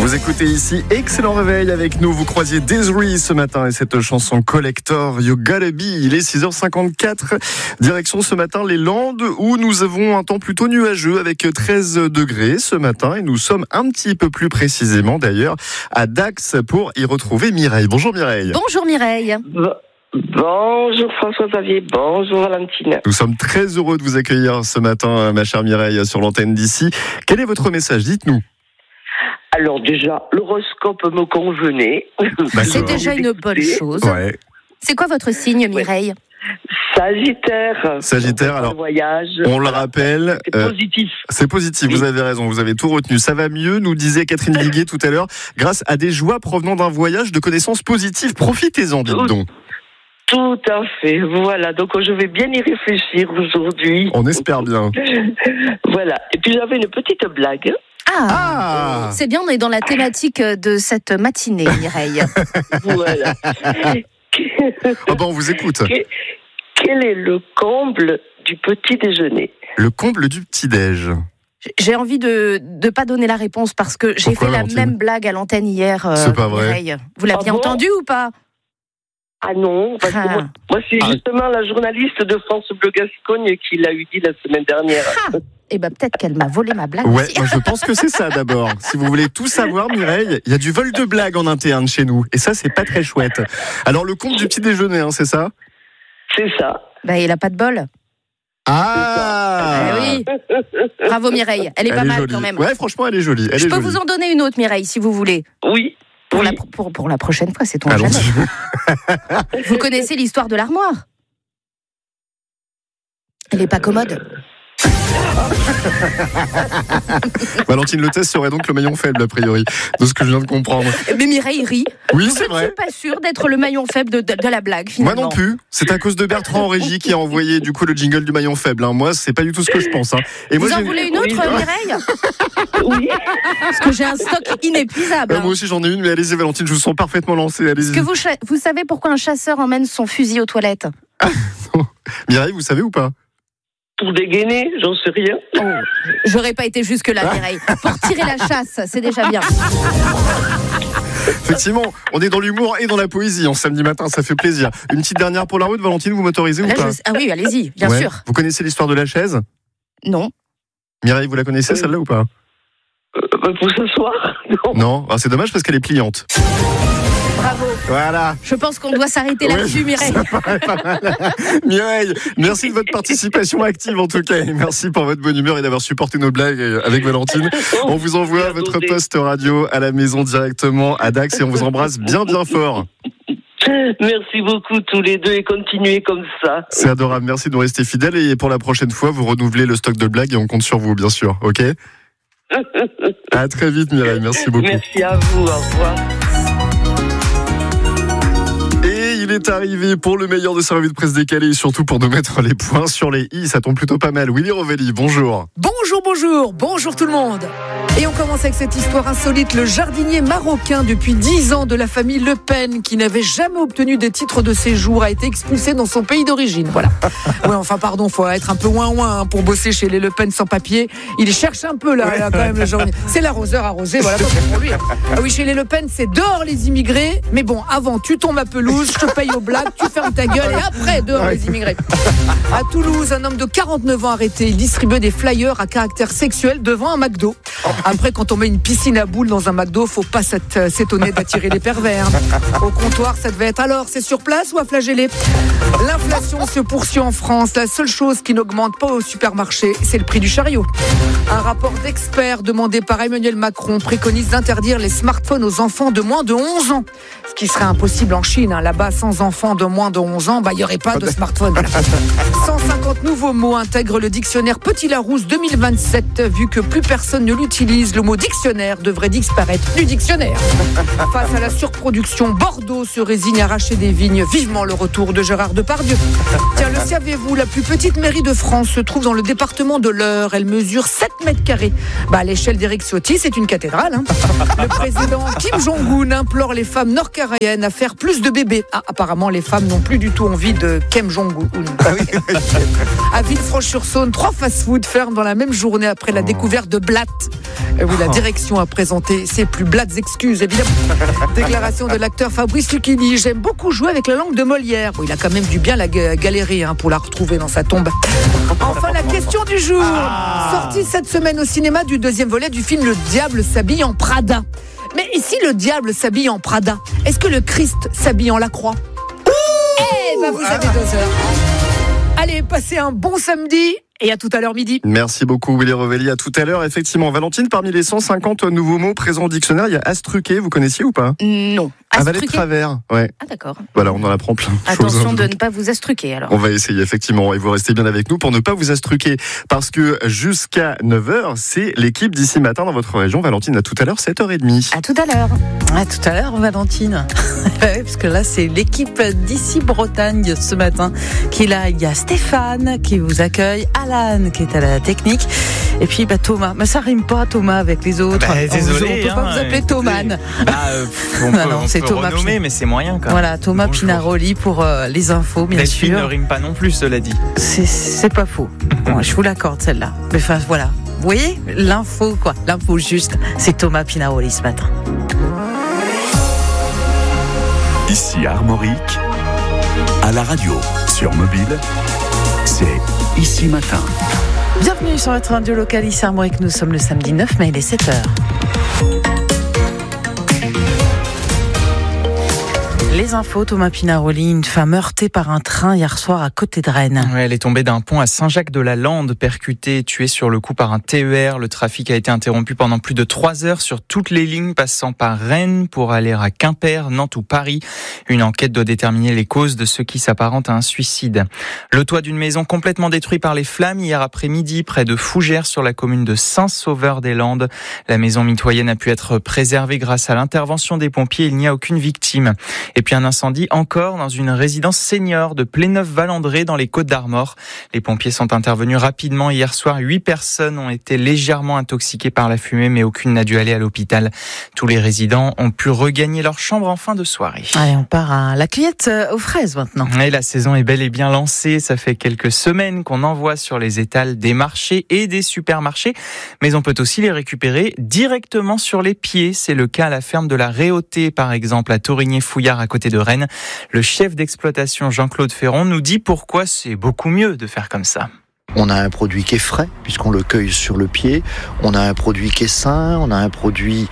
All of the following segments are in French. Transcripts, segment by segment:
Vous écoutez ici Excellent Réveil avec nous. Vous croisiez Desiree ce matin et cette chanson Collector You Gotta Be. Il est 6h54. Direction ce matin les Landes où nous avons un temps plutôt nuageux avec 13 degrés ce matin et nous sommes un petit peu plus précisément d'ailleurs à Dax pour y retrouver Mireille. Bonjour Mireille. Bonjour Mireille. Bonjour François-Xavier, bonjour Valentine. Nous sommes très heureux de vous accueillir ce matin, ma chère Mireille, sur l'antenne d'ici. Quel est votre message ? Dites-nous. Alors déjà, l'horoscope me convenait. C'est déjà une bonne chose. Ouais. C'est quoi votre signe, Mireille ? Sagittaire. Sagittaire, alors, voyage. on le rappelle. C'est positif. C'est positif, Oui. Vous avez raison, vous avez tout retenu. Ça va mieux, nous disait Catherine Viguier tout à l'heure, grâce à des joies provenant d'un voyage de connaissances positives. Profitez-en, dites donc. Tout à fait, voilà. Donc je vais bien y réfléchir aujourd'hui. On espère bien. Voilà. Et puis j'avais une petite blague. Ah, C'est bien, on est dans la thématique de cette matinée, Mireille. Voilà. Oh ben on vous écoute. Quel est le comble du petit déjeuner ? Le comble du petit-déj. J'ai envie de ne pas donner la réponse parce que j'ai Pourquoi, fait la Valentine ? même blague à l'antenne hier, C'est pas vrai. Mireille. Vous l'aviez Ah bon entendu ou pas ? Ah non, parce que moi c'est justement la journaliste de France Bleu Gascogne qui l'a eu dit la semaine dernière. Eh ben peut-être qu'elle m'a volé ma blague Ouais, aussi. moi je pense que c'est ça d'abord. Si vous voulez tout savoir, Mireille, il y a du vol de blagues en interne chez nous. Et ça, c'est pas très chouette. Alors le comble du petit déjeuner, hein, c'est ça ? C'est ça. Bah, il a pas de bol. Ah, Eh oui. Bravo Mireille, elle est pas Elle est mal jolie. quand même. Ouais, franchement, elle est jolie. Elle Je est peux jolie. vous en donner une autre, Mireille, si vous voulez. Oui. Pour, oui. pour la prochaine fois, c'est ton jamais. Allons-y. Vous connaissez l'histoire de l'armoire ? Elle est pas commode. Valentine, le test serait donc le maillon faible, a priori, de ce que je viens de comprendre. Mais Mireille rit. Oui, Donc, c'est je ne vrai. suis pas sûre d'être le maillon faible de la blague, Moi finalement. non plus. C'est à cause de Bertrand en régie qui a envoyé du coup le jingle du maillon faible. Hein. Moi, c'est pas du tout ce que je pense. Hein. Et Vous moi, en voulez une autre, Oui, Mireille ? Oui. Parce que j'ai un stock inépuisable. Moi aussi, j'en ai une, mais allez-y, Valentine, je vous sens parfaitement lancée. Allez-y. Est-ce que vous savez pourquoi un chasseur emmène son fusil aux toilettes ? Mireille, vous savez ou pas ? Pour dégainer, j'en sais rien. J'aurais pas été jusque-là, Mireille. Pour tirer la chasse, c'est déjà bien. Effectivement, on est dans l'humour et dans la poésie en samedi matin, ça fait plaisir. Une petite dernière pour la route, Valentine, vous m'autorisez ou Là, pas ? Ah oui, allez-y, bien Ouais. sûr. Vous connaissez l'histoire de la chaise ? Non. Mireille, vous la connaissez celle-là ou pas ? Pour ce soir, non. Non, ah, c'est dommage parce qu'elle est pliante. Bravo. Voilà. Je pense qu'on doit s'arrêter Ouais, là-dessus, Mireille. ça paraît pas mal. Mireille, merci de votre participation active en tout cas. Et merci pour votre bonne humeur et d'avoir supporté nos blagues avec Valentine. On vous envoie votre poste radio à la maison directement à Dax et on vous embrasse bien bien fort. Merci beaucoup tous les deux et continuez comme ça. C'est adorable, merci de nous rester fidèles et pour la prochaine fois, vous renouvelez le stock de blagues et on compte sur vous bien sûr, ok ? À très vite Mireille, merci beaucoup. Merci à vous, au revoir. Et il est arrivé pour le meilleur de sa revue de presse décalée et surtout pour nous mettre les points sur les i, ça tombe plutôt pas mal. Willy Rovelli, bonjour. Bonjour tout le monde. Et on commence avec cette histoire insolite. Le jardinier marocain depuis 10 ans de la famille Le Pen, qui n'avait jamais obtenu des titres de séjour, a été expulsé dans son pays d'origine. Voilà. Ouais, enfin pardon, faut être un peu ouin pour bosser chez les Le Pen sans papier. Il cherche un peu là quand même le jardinier. C'est l'arroseur arrosé, voilà, pas pour lui. Ah oui, chez les Le Pen, c'est dehors les immigrés. Mais bon, avant, tu tombes ma pelouse, je te paye aux blagues, tu fermes ta gueule et après, dehors les immigrés. À Toulouse, un homme de 49 ans arrêté. Il distribuait des flyers à caractère sexuel devant un McDo. Après, quand on met une piscine à boules dans un McDo, faut pas s'étonner d'attirer les pervers. Au comptoir, ça devait être alors, c'est sur place ou à flageller ? L'inflation se poursuit en France. La seule chose qui n'augmente pas au supermarché, c'est le prix du chariot. Un rapport d'experts demandé par Emmanuel Macron préconise d'interdire les smartphones aux enfants de moins de 11 ans. Ce qui serait impossible en Chine. Là-bas, sans enfants de moins de 11 ans, il n'y aurait pas de smartphone. 150 nouveaux mots intègrent le dictionnaire Petit Larousse 2027. Vu que plus personne ne l'utilise, le mot dictionnaire devrait disparaître du dictionnaire. Face à la surproduction, Bordeaux se résigne à arracher des vignes. Vivement le retour de Gérard Depardieu. Depardieu. Tiens, le saviez-vous, la plus petite mairie de France se trouve dans le département de l'Eure. Elle mesure 7 mètres carrés. À l'échelle d'Éric Ciotti, c'est une cathédrale. Le président Kim Jong-un implore les femmes nord-coréennes à faire plus de bébés. Apparemment, les femmes n'ont plus du tout envie de Kim Jong-un. À Villefranche-sur-Saône, 3 fast-food ferment dans la même journée après la découverte de blattes. Oui, la direction a présenté ses plus blattes excuses, évidemment. Déclaration de l'acteur Fabrice Lucchini. J'aime beaucoup jouer avec la langue de Molière. Bon, il a quand même dû bien la galérer pour la retrouver dans sa tombe. Enfin, la question du jour. Sortie cette semaine au cinéma du 2e volet du film Le Diable s'habille en Prada. Mais si le diable s'habille en Prada, est-ce que le Christ s'habille en la croix? Vous avez 2 heures. Allez, passez un bon samedi. Et à tout à l'heure midi. Merci beaucoup Willy Revelli, à tout à l'heure. Effectivement, Valentine, parmi les 150 nouveaux mots présents au dictionnaire, il y a astruquer, vous connaissiez ou pas? Non. Avaler de travers, ouais. Ah d'accord. Voilà, on en apprend plein de choses. Attention de ne pas vous astruquer alors. On va essayer effectivement, et vous restez bien avec nous pour ne pas vous astruquer. Parce que jusqu'à 9h, c'est l'équipe d'ici matin dans votre région. Valentine, à tout à l'heure, 7h30. À tout à l'heure. À tout à l'heure, Valentine. Parce que là, c'est l'équipe d'ici Bretagne ce matin qui est là. Il y a Stéphane qui vous accueille, Alan qui est à la technique, et puis Thomas. Mais ça rime pas Thomas avec les autres. Désolé. On peut pas vous appeler Thoman. On c'est peut Thomas renommer, mais c'est moyen quand même. Voilà, Thomas Bonjour. Pinaroli pour les infos, bien sûr. Delphine ne rime pas non plus, cela dit. C'est pas faux. Bon, je vous l'accorde celle-là. Mais enfin voilà. Vous voyez l'info quoi. L'info juste, c'est Thomas Pinaroli ce matin. Ici Armorique, à la radio, sur mobile, c'est Ici Matin. Bienvenue sur votre radio locale ici Armorique. Nous sommes le samedi 9 mai, il est 7h. Les infos, Thomas Pinaroli, une femme heurtée par un train hier soir à côté de Rennes. Ouais, elle est tombée d'un pont à Saint-Jacques-de-la-Lande, percutée et tuée sur le coup par un TER. Le trafic a été interrompu pendant plus de 3 heures sur toutes les lignes passant par Rennes pour aller à Quimper, Nantes ou Paris. Une enquête doit déterminer les causes de ce qui s'apparente à un suicide. Le toit d'une maison complètement détruit par les flammes hier après-midi près de Fougères sur la commune de Saint-Sauveur-des-Landes. La maison mitoyenne a pu être préservée grâce à l'intervention des pompiers. Il n'y a aucune victime. Et puis un incendie encore dans une résidence senior de Pléneuf-Valandré dans les Côtes-d'Armor. Les pompiers sont intervenus rapidement hier soir. 8 personnes ont été légèrement intoxiquées par la fumée, mais aucune n'a dû aller à l'hôpital. Tous les résidents ont pu regagner leur chambre en fin de soirée. Allez, on part à la cueillette aux fraises maintenant. Et la saison est bel et bien lancée. Ça fait quelques semaines qu'on envoie sur les étals des marchés et des supermarchés, mais on peut aussi les récupérer directement sur les pieds. C'est le cas à la ferme de la Réauté, par exemple, à Torigné-Fouillard, à côté de Rennes. Le chef d'exploitation Jean-Claude Ferron nous dit pourquoi c'est beaucoup mieux de faire comme ça. On a un produit qui est frais, puisqu'on le cueille sur le pied. On a un produit qui est sain. On a un produit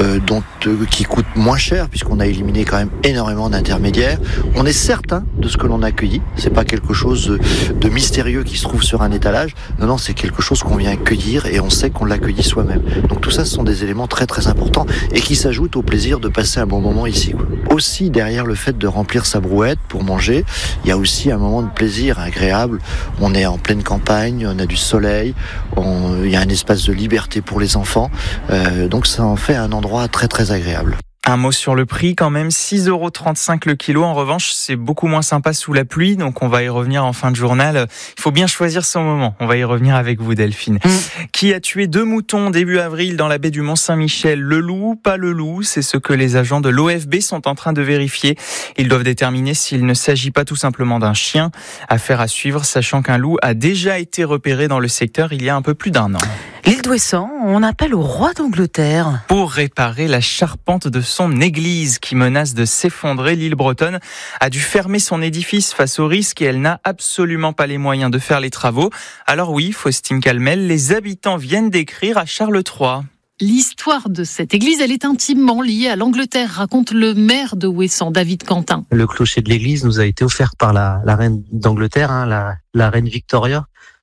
qui coûte moins cher, puisqu'on a éliminé quand même énormément d'intermédiaires. On est certain de ce que l'on a cueilli. C'est pas quelque chose de mystérieux qui se trouve sur un étalage. Non, c'est quelque chose qu'on vient cueillir et on sait qu'on l'a cueilli soi-même. Donc tout ça, ce sont des éléments très très importants et qui s'ajoutent au plaisir de passer un bon moment ici. Aussi, derrière le fait de remplir sa brouette pour manger, il y a aussi un moment de plaisir agréable. On est en pleine campagne. On a du soleil, il y a un espace de liberté pour les enfants, donc ça en fait un endroit très très agréable. Un mot sur le prix quand même, 6,35 € le kilo. En revanche, c'est beaucoup moins sympa sous la pluie, donc on va y revenir en fin de journal. Il faut bien choisir son moment. On va y revenir avec vous, Delphine. Qui a tué 2 moutons début avril dans la baie du Mont-Saint-Michel? Le loup, pas le loup? C'est ce que les agents de l'OFB sont en train de vérifier. Ils doivent déterminer s'il ne s'agit pas tout simplement d'un chien. Affaire à suivre, sachant qu'un loup a déjà été repéré dans le secteur il y a un peu plus d'1 an. L'île d'Ouessant, on appelle au roi d'Angleterre. Pour réparer la charpente de son église qui menace de s'effondrer, l'île bretonne a dû fermer son édifice face au risque et elle n'a absolument pas les moyens de faire les travaux. Alors oui, Faustine Calmel, les habitants viennent d'écrire à Charles III. L'histoire de cette église, elle est intimement liée à l'Angleterre, raconte le maire de Ouessant, David Quentin. Le clocher de l'église nous a été offert par la reine d'Angleterre, la reine Victoria.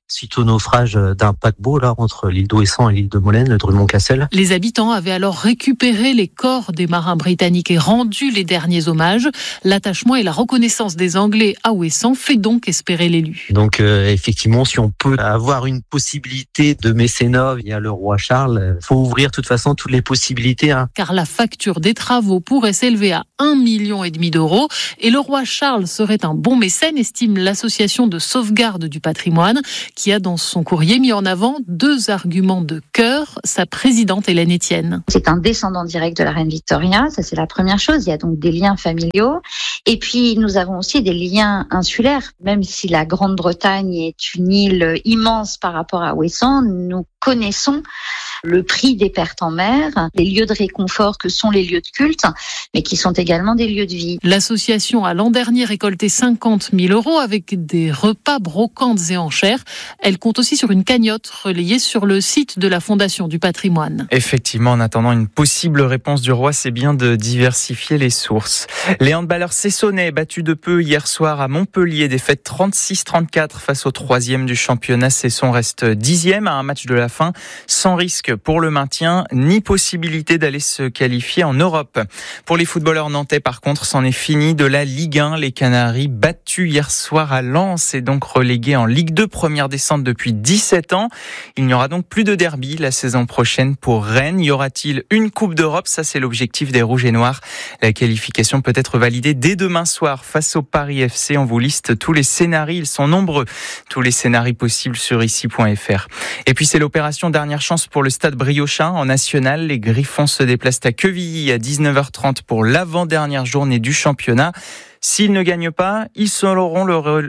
suite au naufrage d'un paquebot là entre l'île d'Ouessant et l'île de Molène, le Drummond-Cassel. Les habitants avaient alors récupéré les corps des marins britanniques et rendu les derniers hommages. L'attachement et la reconnaissance des Anglais à Ouessant fait donc espérer l'élu. Donc effectivement, si on peut avoir une possibilité de mécénat via le roi Charles, faut ouvrir de toute façon toutes les possibilités. Car la facture des travaux pourrait s'élever à 1,5 million d'euros et le roi Charles serait un bon mécène, estime l'association de sauvegarde du patrimoine qui a dans son courrier mis en avant 2 arguments de cœur. Sa présidente Hélène Etienne. C'est un descendant direct de la reine Victoria, ça c'est la première chose. Il y a donc des liens familiaux. Et puis nous avons aussi des liens insulaires. Même si la Grande-Bretagne est une île immense par rapport à Ouessant, nous connaissons le prix des pertes en mer, les lieux de réconfort que sont les lieux de culte, mais qui sont également des lieux de vie. L'association a l'an dernier récolté 50 000 euros avec des repas, brocantes et enchères. Elle compte aussi sur une cagnotte relayée sur le site de la Fondation du patrimoine. Effectivement, en attendant une possible réponse du roi, c'est bien de diversifier les sources. Les handballeurs cessonnais battus de peu hier soir à Montpellier, défaite 36-34 face au 3e du championnat. Cesson reste 10e à un match de la fin, sans risque pour le maintien, ni possibilité d'aller se qualifier en Europe. Pour les footballeurs nantais, par contre, c'en est fini de la Ligue 1. Les Canaries battus hier soir à Lens et donc relégués en Ligue 2, première descente depuis 17 ans. Il n'y aura donc plus de derby la saison prochaine pour Rennes. Y aura-t-il une Coupe d'Europe? Ça, c'est l'objectif des Rouges et Noirs. La qualification peut être validée dès demain soir face au Paris FC. On vous liste tous les scénarios, ils sont nombreux. Tous les scénarios possibles sur ici.fr. Et puis c'est l'opération dernière chance pour le Stade Briochin en national. Les Griffons se déplacent à Quevilly à 19h30 pour l'avant-dernière journée du championnat. S'ils ne gagnent pas, ils seront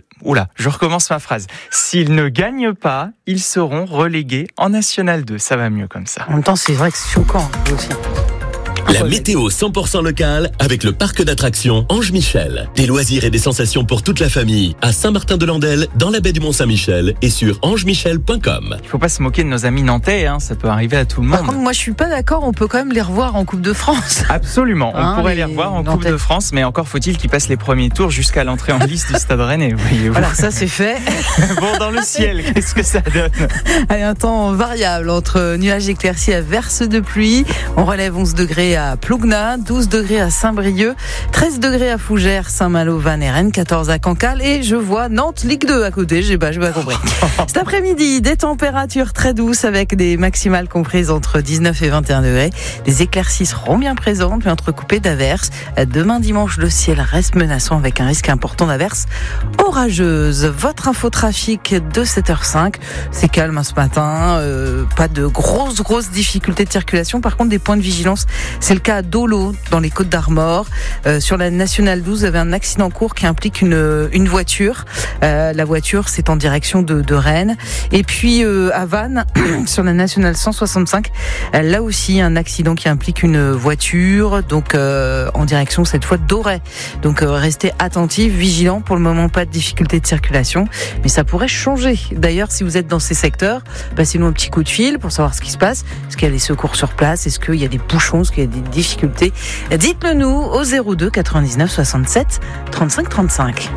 S'ils ne gagnent pas, ils seront relégués en National 2. Ça va mieux comme ça. En même temps, c'est vrai que c'est choquant aussi. La météo 100% locale avec le parc d'attractions Ange Michel. Des loisirs et des sensations pour toute la famille à Saint-Martin-de-Landelle, dans la baie du Mont-Saint-Michel et sur angemichel.com. Il faut pas se moquer de nos amis nantais, ça peut arriver à tout le monde. Par contre, moi je suis pas d'accord, on peut quand même les revoir en Coupe de France. Absolument, on pourrait les revoir en Coupe de France, mais encore faut-il qu'ils passent les premiers tours jusqu'à l'entrée en liste du Stade Rennais, voyez-vous. Voilà, ça c'est fait. Bon, dans le ciel, qu'est-ce que ça donne? Allez, un temps variable entre nuages éclaircis à verse de pluie. On relève 11 degrés à Plougna, 12 degrés à Saint-Brieuc, 13 degrés à Fougères, Saint-Malo, Vannes et Rennes, 14 à Cancale et je vois Nantes Ligue 2 à côté, j'ai pas compris. Cet après-midi, des températures très douces avec des maximales comprises entre 19 et 21 degrés. Les éclaircies seront bien présentes mais entrecoupées d'averses. Demain dimanche, le ciel reste menaçant avec un risque important d'averses orageuses. Votre infotrafic de 7h05, c'est calme ce matin, pas de grosses difficultés de circulation. Par contre, des points de vigilance, c'est le cas à Dolo, dans les Côtes d'Armor. Sur la Nationale 12, il y avait un accident en cours qui implique une voiture. La voiture, c'est en direction de Rennes. Et puis à Vannes, sur la Nationale 165, là aussi, un accident qui implique une voiture, donc en direction cette fois d'Auray. Donc restez attentifs, vigilants. Pour le moment, pas de difficulté de circulation, mais ça pourrait changer. D'ailleurs, si vous êtes dans ces secteurs, passez-nous un petit coup de fil pour savoir ce qui se passe. Est-ce qu'il y a des secours sur place? Est-ce qu'il y a des bouchons? Est-ce qu'il y a des difficultés? Dites-le nous au 02 99 67 35 35.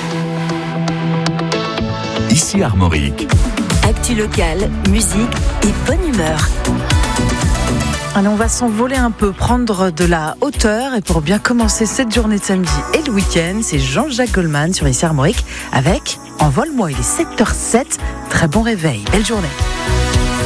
Ici Armorique. Actu locale, musique et bonne humeur. Allez, on va s'envoler un peu, prendre de la hauteur. Et pour bien commencer cette journée de samedi et le week-end, c'est Jean-Jacques Goldman sur Ici Armorique avec Envole-moi. Il est 7h07. Très bon réveil. Belle journée.